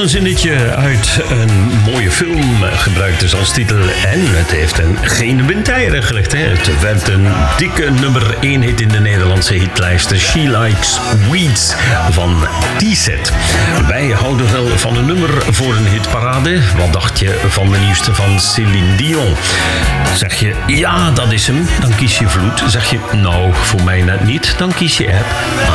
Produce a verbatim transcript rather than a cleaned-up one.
een zinnetje uit een mooie film gebruikt dus als titel. En het heeft een geen windeieren gelegd. Hè. Het werd een dikke nummer één hit in de Nederlandse hitlijsten. She Likes Weeds van T-Set. Wij houden wel van een nummer voor een hitparade. Wat dacht je van de nieuwste van Céline Dion? Zeg je, ja, dat is hem, dan kies je Vloed. Zeg je, nou, voor mij net niet, dan kies je App.